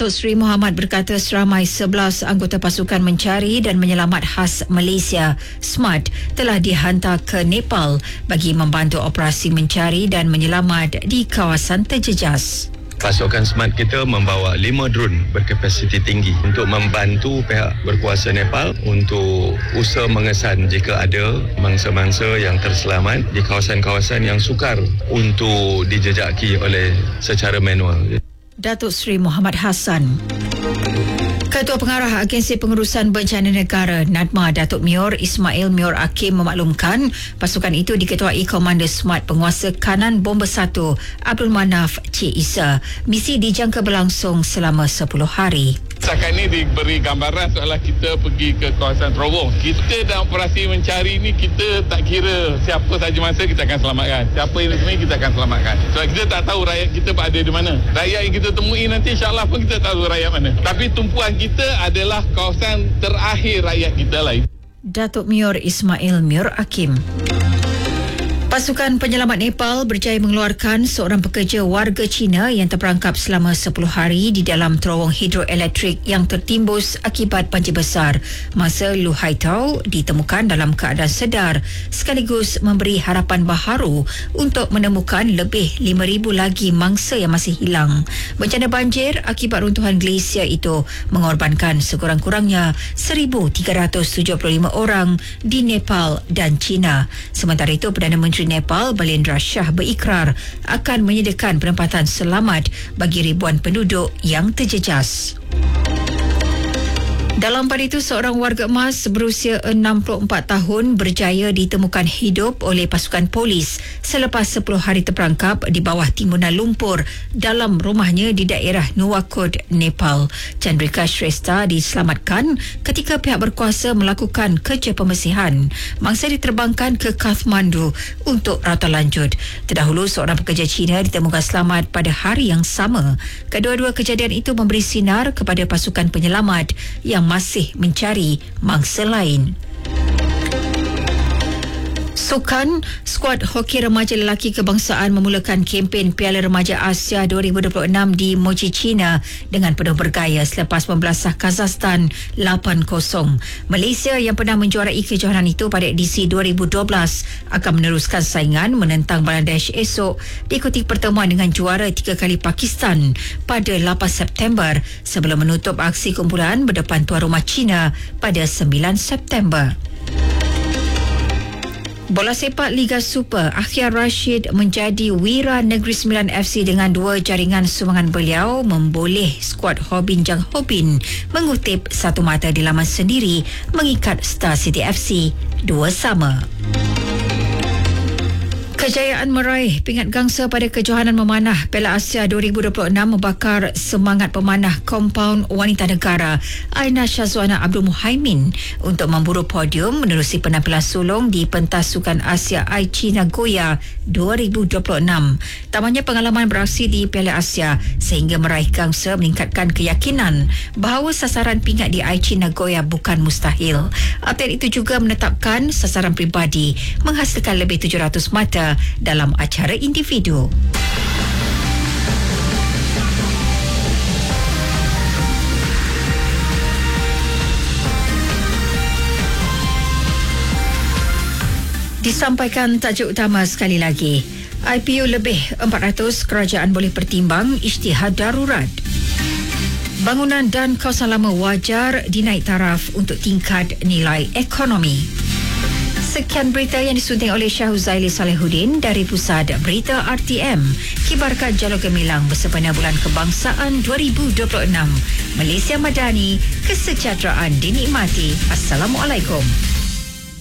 Datuk Seri Muhammad berkata seramai 11 anggota pasukan mencari dan menyelamat khas Malaysia SMART telah dihantar ke Nepal bagi membantu operasi mencari dan menyelamat di kawasan terjejas. Pasukan SMART kita membawa 5 drone berkapasiti tinggi untuk membantu pihak berkuasa Nepal untuk usaha mengesan jika ada mangsa-mangsa yang terselamat di kawasan-kawasan yang sukar untuk dijejaki oleh secara manual. Datuk Seri Muhammad Hassan. Ketua Pengarah Agensi Pengurusan Bencana Negara NADMA Datuk Mior Ismail Mior Akim memaklumkan pasukan itu diketuai Komander SMART Penguasa Kanan Bomber 1 Abdul Manaf Cik Isa. Misi dijangka berlangsung selama 10 hari. Setakat ini diberi gambaran seolah kita pergi ke kawasan terowong. Kita dalam operasi mencari ini kita tak kira siapa saja masa kita akan selamatkan. Siapa ini semua kita akan selamatkan. Sebab kita tak tahu rakyat kita berada di mana. Rakyat yang kita temui nanti insyaAllah pun kita tahu rakyat mana. Tapi tumpuan kita adalah kawasan terakhir rakyat kita lain. Datuk Mior Ismail Mior Akim. Pasukan penyelamat Nepal berjaya mengeluarkan seorang pekerja warga Cina yang terperangkap selama 10 hari di dalam terowong hidroelektrik yang tertimbus akibat banjir besar. Masa Lu Haitau ditemukan dalam keadaan sedar sekaligus memberi harapan baharu untuk menemukan lebih 5,000 lagi mangsa yang masih hilang. Bencana banjir akibat runtuhan glasier itu mengorbankan sekurang-kurangnya 1,375 orang di Nepal dan China. Sementara itu, Perdana Menteri Nepal Balendra Shah berikrar akan menyediakan penempatan selamat bagi ribuan penduduk yang terjejas. Dalam pada itu, seorang warga emas berusia 64 tahun berjaya ditemukan hidup oleh pasukan polis selepas 10 hari terperangkap di bawah timbunan lumpur dalam rumahnya di daerah Nuwakod, Nepal. Chandrika Shrestha diselamatkan ketika pihak berkuasa melakukan kerja pembersihan. Mangsa diterbangkan ke Kathmandu untuk rawatan lanjut. Terdahulu, seorang pekerja Cina ditemukan selamat pada hari yang sama. Kedua-dua kejadian itu memberi sinar kepada pasukan penyelamat yang masih mencari mangsa lain. Sukan, skuad hoki remaja lelaki kebangsaan memulakan kempen Piala Remaja Asia 2026 di Mochi, China dengan penuh bergaya selepas membelasah Kazakhstan 8-0. Malaysia yang pernah menjuarai kejohanan itu pada edisi 2012 akan meneruskan saingan menentang Bangladesh esok diikuti pertemuan dengan juara 3 kali Pakistan pada 8 September sebelum menutup aksi kumpulan berdepan tuan rumah China pada 9 September. Bola sepak Liga Super, Akhyar Rashid menjadi Wira Negeri Sembilan FC dengan 2 jaringan sumbangan beliau memboleh skuad Hobin Jang Hobin mengutip satu mata di laman sendiri mengikat Star City FC 2-2. Kejayaan meraih pingat gangsa pada kejohanan memanah Piala Asia 2026 membakar semangat pemanah kompaun wanita negara Aina Shazwana Abdul Muhaimin untuk memburu podium menerusi penampilan sulung di pentas Sukan Asia Aichi Nagoya 2026. Tamanya pengalaman beraksi di Piala Asia sehingga meraih gangsa meningkatkan keyakinan bahawa sasaran pingat di Aichi Nagoya bukan mustahil. Atlet itu juga menetapkan sasaran peribadi menghasilkan lebih 700 mata dalam acara individu. Disampaikan tajuk utama sekali lagi. IPO lebih 400, kerajaan boleh pertimbang isytihad darurat. Bangunan dan kawasan lama wajar dinaik taraf untuk tingkat nilai ekonomi. Sekian berita yang disunting oleh Syah Huzaili Salehuddin dari Pusat Berita RTM. Kibarkan Jalur Gemilang bersempena Bulan Kebangsaan 2026. Malaysia Madani, kesejahteraan dinikmati. Assalamualaikum.